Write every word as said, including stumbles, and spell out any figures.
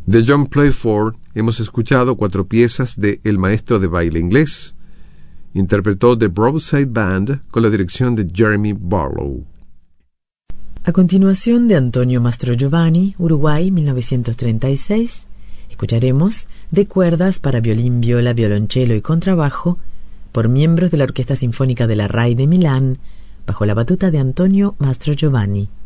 De John Playford hemos escuchado cuatro piezas de El maestro de baile inglés. Interpretó The Broadside Band con la dirección de Jeremy Barlow. A continuación, de Antonio Mastrogiovanni, Uruguay, mil novecientos treinta y seis, escucharemos De cuerdas para violín, viola, violonchelo y contrabajo por miembros de la Orquesta Sinfónica de la R A I de Milán, bajo la batuta de Antonio Mastrogiovanni.